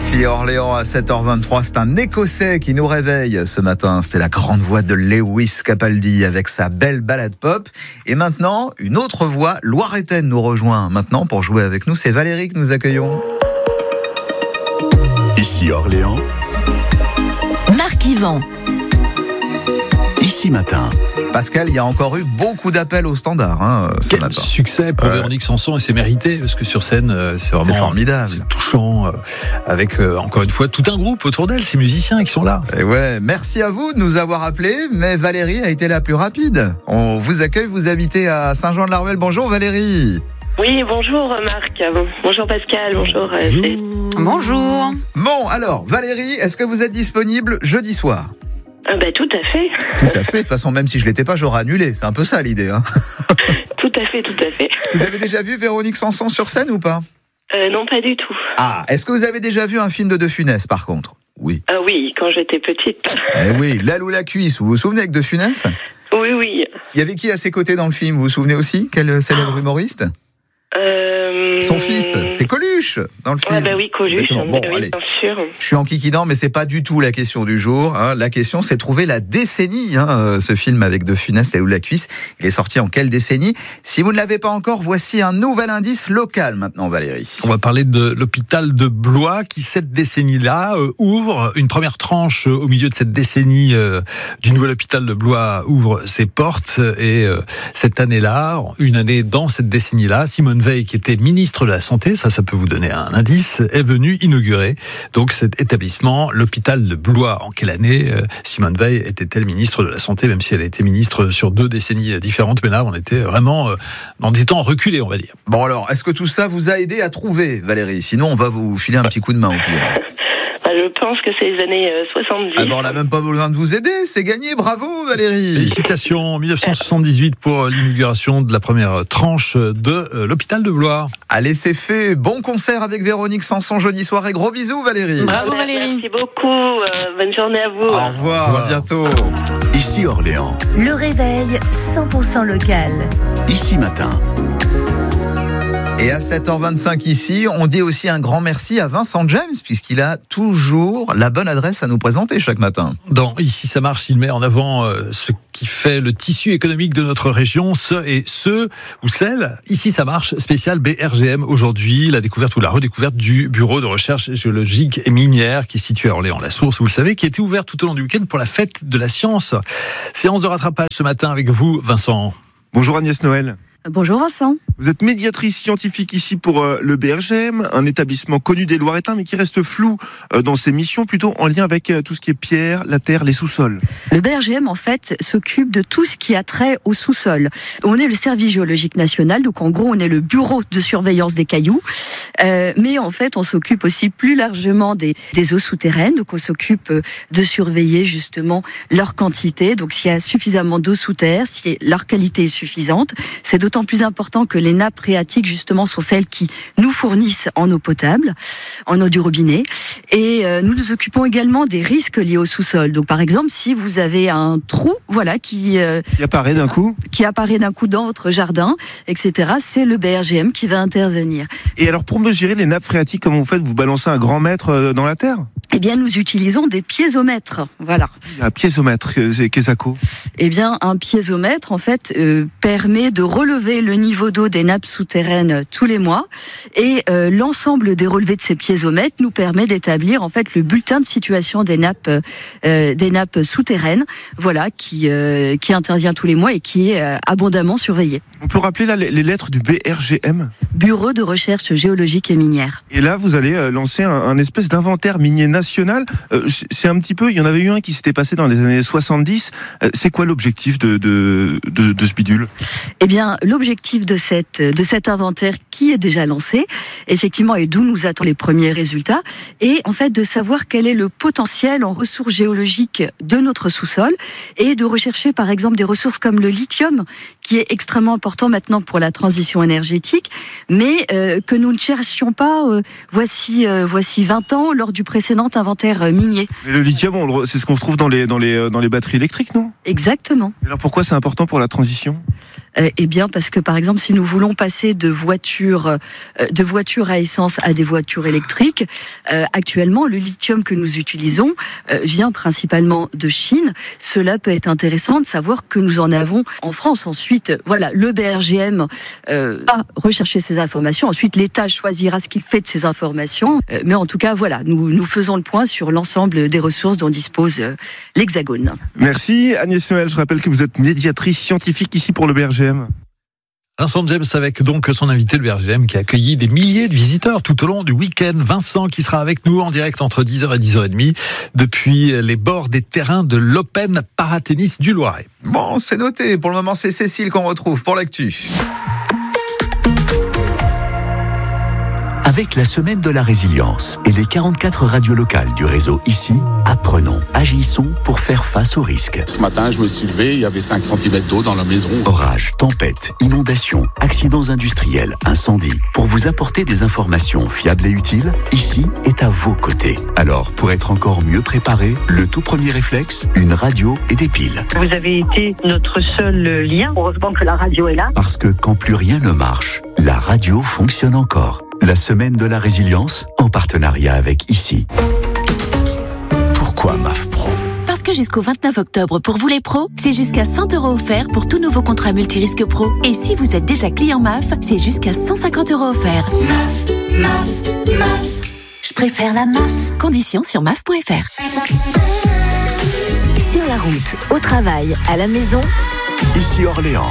Ici Orléans à 7h23, c'est un Écossais qui nous réveille ce matin. C'est la grande voix de Lewis Capaldi avec sa belle balade pop. Et maintenant, une autre voix loiretaine nous rejoint maintenant pour jouer avec nous. C'est Valérie que nous accueillons. Ici Orléans. Marc Yvan. Ici matin. Pascal, il y a encore eu beaucoup d'appels au standard ce Quel matin. Succès pour Véronique Sanson, et c'est mérité parce que sur scène c'est vraiment formidable, c'est touchant avec encore une fois tout un groupe autour d'elle, ces musiciens qui sont là. Et ouais, merci à vous de nous avoir appelés, mais Valérie a été la plus rapide. On vous accueille, vous habitez à Saint-Jean-de-la-Ruelle. Bonjour Valérie. Oui, bonjour Marc, bonjour Pascal, bonjour. Bonjour. Bon, alors Valérie, est-ce que vous êtes disponible jeudi soir ? Tout à fait. Tout à fait, de toute façon, même si je l'étais pas, j'aurais annulé. C'est un peu ça l'idée. Tout à fait. Vous avez déjà vu Véronique Sanson sur scène ou pas ? Non, pas du tout. Ah, est-ce que vous avez déjà vu un film de De Funès par contre ? Oui. Oui, quand j'étais petite. Eh oui, L'aile ou la cuisse, vous vous souvenez avec De Funès ? Oui. Il y avait qui à ses côtés dans le film ? Vous vous souvenez aussi ? Quel célèbre humoriste ? Son fils, c'est Coluche dans le film. Oui, Coluche, bon, oui, allez. bien sûr. Je suis en kikidant, mais c'est pas du tout la question du jour. La question, c'est trouver la décennie. Ce film avec De Funès, L'aile ou la cuisse, il est sorti en quelle décennie ? Si vous ne l'avez pas encore, voici un nouvel indice local maintenant, Valérie. On va parler de l'hôpital de Blois qui, cette décennie-là, ouvre une première tranche au milieu de cette décennie du nouvel hôpital de Blois ouvre ses portes. Et cette année-là, une année dans cette décennie-là, Simone Veil, qui était ministre de la Santé, ça peut vous donner un indice, est venue inaugurer donc cet établissement, l'hôpital de Blois. En quelle année Simone Veil était-elle ministre de la Santé, même si elle a été ministre sur 2 décennies différentes, mais là on était vraiment dans des temps reculés, on va dire. Bon alors, est-ce que tout ça vous a aidé à trouver, Valérie ? Sinon, on va vous filer un petit coup de main au pire. Je pense que c'est les années 70. Ah ben on n'a même pas besoin de vous aider, c'est gagné, bravo Valérie. Félicitations, 1978 pour l'inauguration de la première tranche de l'hôpital de Blois. Allez, c'est fait, bon concert avec Véronique Sanson jeudi soir et gros bisous Valérie. Bravo Valérie. Merci beaucoup, bonne journée à vous. Au revoir, à bientôt. Ici Orléans. Le réveil 100% local. Ici matin. Et à 7h25 ici, on dit aussi un grand merci à Vincent James, puisqu'il a toujours la bonne adresse à nous présenter chaque matin. Dans Ici ça marche, il met en avant ce qui fait le tissu économique de notre région, ceux ou celles. Ici ça marche, spécial BRGM aujourd'hui, la découverte ou la redécouverte du bureau de recherche géologique et minière qui est situé à Orléans-la-Source, vous le savez, qui a été ouvert tout au long du week-end pour la fête de la science. Séance de rattrapage ce matin avec vous, Vincent. Bonjour Agnès Noël. Bonjour Vincent. Vous êtes médiatrice scientifique ici pour le BRGM, un établissement connu des Loiretains mais qui reste flou dans ses missions, plutôt en lien avec tout ce qui est pierre, la terre, les sous-sols. Le BRGM en fait s'occupe de tout ce qui a trait au sous-sol. On est le service géologique national, donc en gros on est le bureau de surveillance des cailloux, mais en fait on s'occupe aussi plus largement des eaux souterraines, donc on s'occupe de surveiller justement leur quantité, donc s'il y a suffisamment d'eau sous terre, si leur qualité est suffisante, c'est d'autant plus important que les nappes phréatiques justement sont celles qui nous fournissent en eau potable, en eau du robinet, et nous nous occupons également des risques liés au sous-sol. Donc par exemple, si vous avez un trou, qui apparaît d'un coup, dans votre jardin, etc., c'est le BRGM qui va intervenir. Et alors pour mesurer les nappes phréatiques, comment vous faites ? Vous balancez un grand mètre dans la terre ? Eh bien, nous utilisons des piézomètres, voilà. Un piézomètre, qu'est-ce que quoi ? Eh bien, un piézomètre, en fait, permet de relever le niveau d'eau des nappes souterraines tous les mois. Et l'ensemble des relevés de ces piézomètres nous permet d'établir, en fait, le bulletin de situation des nappes souterraines, voilà, qui intervient tous les mois et qui est abondamment surveillé. On peut rappeler là les lettres du BRGM ? Bureau de recherche géologique et minière. Et là, vous allez lancer un espèce d'inventaire minier national. C'est un petit peu, il y en avait eu un qui s'était passé dans les années 70. C'est quoi l'objectif de ce bidule ? Eh bien, l'objectif de cet inventaire qui est déjà lancé, effectivement, et d'où nous attendons les premiers résultats, est en fait de savoir quel est le potentiel en ressources géologiques de notre sous-sol et de rechercher par exemple des ressources comme le lithium, qui est extrêmement important maintenant pour la transition énergétique, mais que nous ne cherchions pas voici 20 ans lors du précédent inventaire minier. Mais le lithium, c'est ce qu'on retrouve dans les batteries électriques, non ? Exactement. Alors pourquoi c'est important pour la transition ? Eh bien, parce que par exemple, si nous voulons passer de voitures à essence à des voitures électriques, actuellement, le lithium que nous utilisons vient principalement de Chine. Cela peut être intéressant de savoir que nous en avons en France. Ensuite, voilà, le BRGM va rechercher ces informations. Ensuite, l'État choisira ce qu'il fait de ces informations. Mais en tout cas, voilà, nous faisons le point sur l'ensemble des ressources dont dispose l'Hexagone. Merci Agnès Noël, je rappelle que vous êtes médiatrice scientifique ici pour le BRGM. Vincent James avec donc son invité, le BRGM, qui a accueilli des milliers de visiteurs tout au long du week-end. Vincent qui sera avec nous en direct entre 10h et 10h30 depuis les bords des terrains de l'Open Paratennis du Loiret. Bon, c'est noté. Pour le moment, c'est Cécile qu'on retrouve pour l'actu. Avec la semaine de la résilience et les 44 radios locales du réseau ici, apprenons, agissons pour faire face aux risques. Ce matin, je me suis levé, il y avait 5 cm d'eau dans la maison. Orages, tempêtes, inondations, accidents industriels, incendies. Pour vous apporter des informations fiables et utiles, ici est à vos côtés. Alors, pour être encore mieux préparé, le tout premier réflexe, une radio et des piles. Vous avez été notre seul lien. Heureusement que la radio est là. Parce que quand plus rien ne marche, la radio fonctionne encore. La semaine de la résilience, en partenariat avec ICI. Pourquoi MAF Pro ? Parce que jusqu'au 29 octobre, pour vous les pros, c'est jusqu'à 100 € offerts pour tout nouveau contrat multirisque pro. Et si vous êtes déjà client MAF, c'est jusqu'à 150 € offerts. MAF. Je préfère la MAF. Conditions sur maf.fr. Sur la route, au travail, à la maison. Ici Orléans.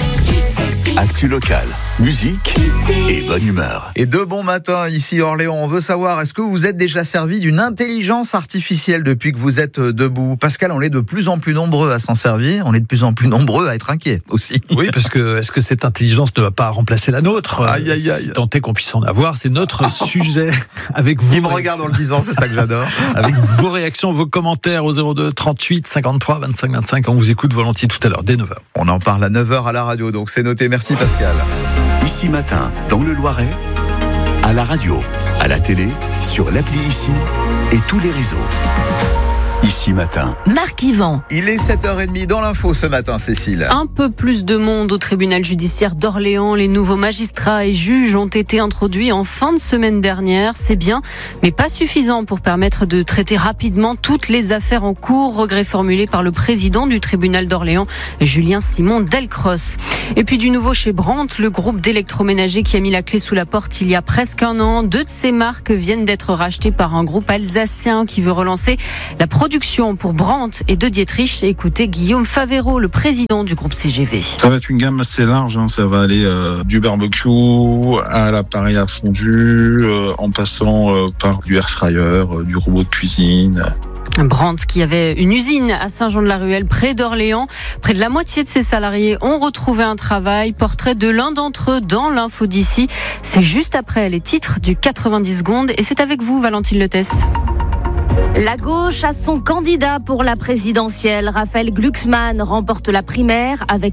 Actu locale, musique et bonne humeur. Et de bon matin, ici Orléans, on veut savoir, est-ce que vous êtes déjà servi d'une intelligence artificielle depuis que vous êtes debout ? Pascal, on est de plus en plus nombreux à s'en servir, on est de plus en plus nombreux à être inquiets aussi. Oui, parce que est-ce que cette intelligence ne va pas remplacer la nôtre ? Aïe, aïe, aïe. Si tant est qu'on puisse en avoir, c'est notre sujet avec vous. Il me regarde en le disant, c'est ça que j'adore. Avec vos réactions, vos commentaires au 02 38 53 25 25. On vous écoute volontiers tout à l'heure, dès 9h. On en parle à 9h à la radio, donc c'est noté. Merci Pascal. Ici matin, dans le Loiret, à la radio, à la télé, sur l'appli ICI et tous les réseaux. Ici matin. Marc Yvan. Il est 7h30 dans l'info ce matin, Cécile. Un peu plus de monde au tribunal judiciaire d'Orléans. Les nouveaux magistrats et juges ont été introduits en fin de semaine dernière. C'est bien, mais pas suffisant pour permettre de traiter rapidement toutes les affaires en cours. Regret formulé par le président du tribunal d'Orléans, Julien Simon Delcros. Et puis du nouveau chez Brandt, le groupe d'électroménager qui a mis la clé sous la porte il y a presque un an. 2 de ces marques viennent d'être rachetées par un groupe alsacien qui veut relancer la production pour Brandt et de Dietrich. Écoutez Guillaume Favero, le président du groupe CGV. Ça va être une gamme assez large, ça va aller du barbecue à l'appareil à fondu, en passant par du air fryer, du robot de cuisine. Brandt qui avait une usine à Saint-Jean-de-la-Ruelle près d'Orléans. Près de la moitié de ses salariés ont retrouvé un travail. Portrait de l'un d'entre eux dans l'info d'ici. C'est juste après les titres du 90 secondes et c'est avec vous Valentine Letès. La gauche a son candidat pour la présidentielle. Raphaël Glucksmann remporte la primaire avec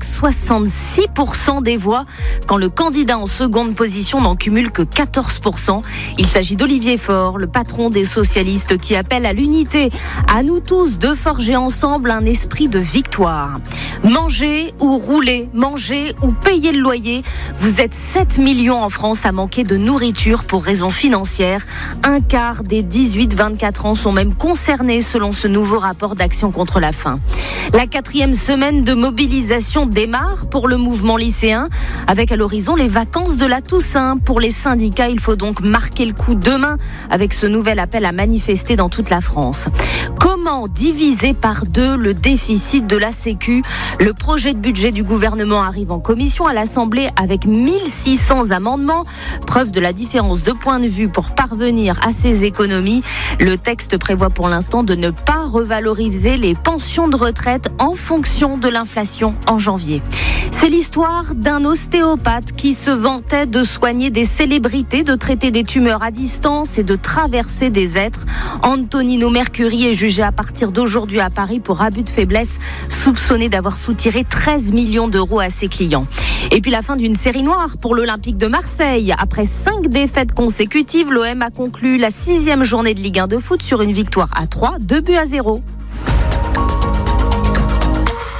66% des voix, quand le candidat en seconde position n'en cumule que 14%. Il s'agit d'Olivier Faure, le patron des socialistes, qui appelle à l'unité. À nous tous de forger ensemble un esprit de victoire. Manger ou rouler, manger ou payer le loyer. Vous êtes 7 millions en France à manquer de nourriture pour raisons financières. Un quart des 18-24 ans sont même concernés selon ce nouveau rapport d'Action contre la faim. La 4e semaine de mobilisation démarre pour le mouvement lycéen, avec à l'horizon les vacances de la Toussaint. Pour les syndicats, il faut donc marquer le coup demain avec ce nouvel appel à manifester dans toute la France. Comment diviser par 2 le déficit de la Sécu ? Le projet de budget du gouvernement arrive en commission à l'Assemblée avec 1600 amendements. Preuve de la différence de point de vue pour parvenir à ces économies. Le texte prévoit pour l'instant de ne pas revaloriser les pensions de retraite en fonction de l'inflation en janvier. C'est l'histoire d'un ostéopathe qui se vantait de soigner des célébrités, de traiter des tumeurs à distance et de traverser des êtres. Antonino Mercuri est jugé à partir d'aujourd'hui à Paris pour abus de faiblesse, soupçonné d'avoir soutiré 13 millions d'euros à ses clients. Et puis la fin d'une série noire pour l'Olympique de Marseille. Après 5 défaites consécutives, l'OM a conclu la 6e journée de Ligue 1 de foot sur une victoire à 3, 2-0.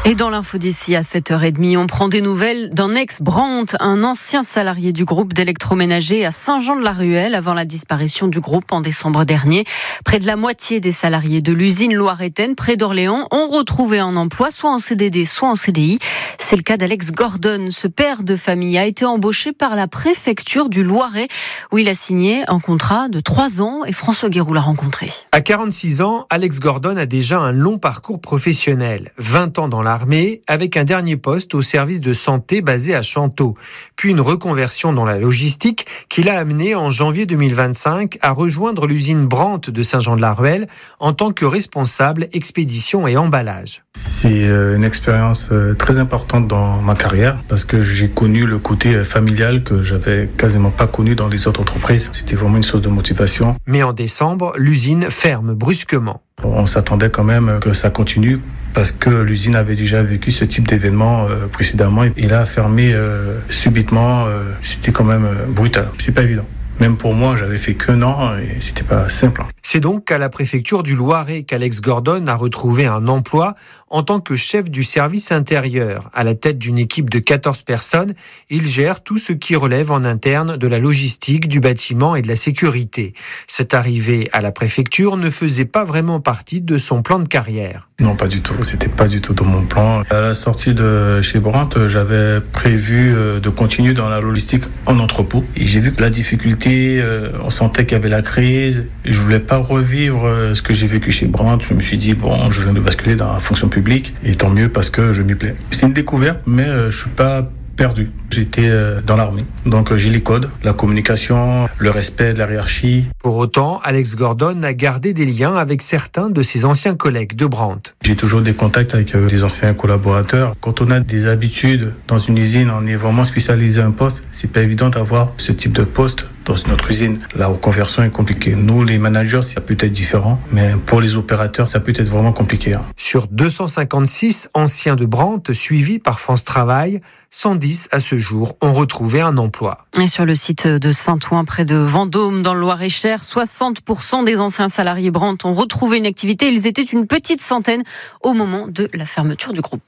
Et dans l'info d'ici à 7h30, on prend des nouvelles d'un ex-Brandt, un ancien salarié du groupe d'électroménager à Saint-Jean-de-la-Ruelle avant la disparition du groupe en décembre dernier. Près de la moitié des salariés de l'usine loiretaine près d'Orléans ont retrouvé un emploi, soit en CDD, soit en CDI. C'est le cas d'Alex Gordon. Ce père de famille a été embauché par la préfecture du Loiret où il a signé un contrat de 3 ans et François Guéroux l'a rencontré. À 46 ans, Alex Gordon a déjà un long parcours professionnel. 20 ans dans l'armée, avec un dernier poste au service de santé basé à Chanteau. Puis une reconversion dans la logistique qui l'a amené en janvier 2025 à rejoindre l'usine Brandt de Saint-Jean-de-la-Ruelle en tant que responsable expédition et emballage. C'est une expérience très importante dans ma carrière parce que j'ai connu le côté familial que j'avais quasiment pas connu dans les autres entreprises. C'était vraiment une source de motivation. Mais en décembre, l'usine ferme brusquement. On s'attendait quand même que ça continue parce que l'usine avait déjà vécu ce type d'événement précédemment. Il a fermé subitement. C'était quand même brutal. C'est pas évident. Même pour moi, j'avais fait qu'1 an et c'était pas simple. C'est donc à la préfecture du Loiret qu'Alex Gordon a retrouvé un emploi en tant que chef du service intérieur. À la tête d'une équipe de 14 personnes, il gère tout ce qui relève en interne de la logistique, du bâtiment et de la sécurité. Cette arrivée à la préfecture ne faisait pas vraiment partie de son plan de carrière. Non, pas du tout. C'était pas du tout dans mon plan. À la sortie de chez Brandt, j'avais prévu de continuer dans la logistique en entrepôt. Et j'ai vu que la difficulté, on sentait qu'il y avait la crise. Et je voulais pas revivre ce que j'ai vécu chez Brandt. Je me suis dit, bon, je viens de basculer dans la fonction publique. Et tant mieux parce que je m'y plais. C'est une découverte, mais je suis pas perdu. J'étais dans l'armée. Donc j'ai les codes, la communication, le respect de la hiérarchie. Pour autant, Alex Gordon a gardé des liens avec certains de ses anciens collègues de Brandt. J'ai toujours des contacts avec les anciens collaborateurs. Quand on a des habitudes dans une usine, on est vraiment spécialisé à un poste. C'est pas évident d'avoir ce type de poste dans notre usine. La reconversion est compliquée. Nous, les managers, ça peut être différent, mais pour les opérateurs, ça peut être vraiment compliqué. Sur 256 anciens de Brandt suivis par France Travail, 110 à ce jour ont retrouvé un emploi. Et sur le site de Saint-Ouen, près de Vendôme, dans le Loir-et-Cher, 60% des anciens salariés Brandt ont retrouvé une activité. Ils étaient une petite centaine au moment de la fermeture du groupe.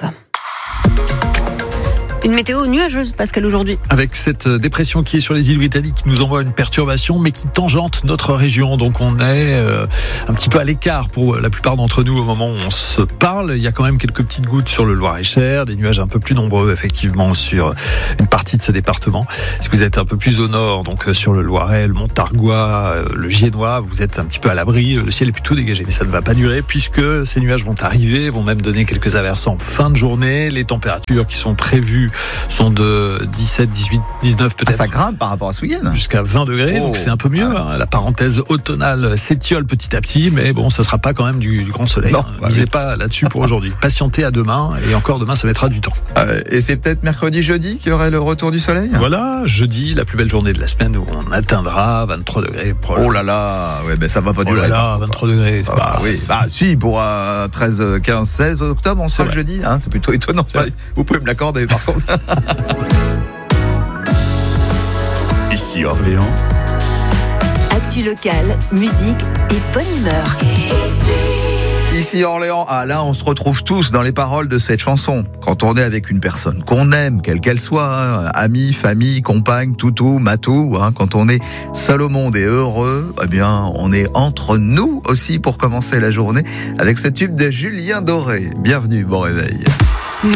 Une météo nuageuse, Pascal, aujourd'hui. Avec cette dépression qui est sur les îles britanniques, qui nous envoie une perturbation, mais qui tangente notre région. Donc on est un petit peu à l'écart pour la plupart d'entre nous au moment où on se parle. Il y a quand même quelques petites gouttes sur le Loir-et-Cher, des nuages un peu plus nombreux, effectivement, sur une partie de ce département. Si vous êtes un peu plus au nord, donc sur le Loiret, le Montargois, le Giennois, vous êtes un petit peu à l'abri. Le ciel est plutôt dégagé, mais ça ne va pas durer puisque ces nuages vont arriver, vont même donner quelques averses en fin de journée. Les températures qui sont prévues sont de 17, 18, 19 peut-être. Ça grimpe par rapport à ce week-end. Jusqu'à 20 degrés, donc c'est un peu mieux. La parenthèse automnale s'étiole petit à petit, mais bon, ça sera pas quand même du grand soleil. Non, misez pas là-dessus pour aujourd'hui. Patientez à demain, et encore demain, ça mettra du temps. Et c'est peut-être mercredi, jeudi qu'il y aurait le retour du soleil ? Voilà, jeudi, la plus belle journée de la semaine où on atteindra 23 degrés. Oh là là, ouais, ben ça va pas durer. Oh là là, 23 degrés. Bah oui, bah si, pour 13, 15, 16 octobre, on sera le jeudi, hein, c'est plutôt étonnant. Ça. Vous pouvez me l'accorder par contre. Ici Orléans. Actu locale, musique et bonne humeur. Ici Orléans, là on se retrouve tous dans les paroles de cette chanson. Quand on est avec une personne qu'on aime, quelle qu'elle soit, hein, amie, famille, compagne, toutou, matou, hein, quand on est seul au monde et heureux, eh bien on est entre nous aussi pour commencer la journée avec ce tube de Julien Doré. Bienvenue, bon réveil.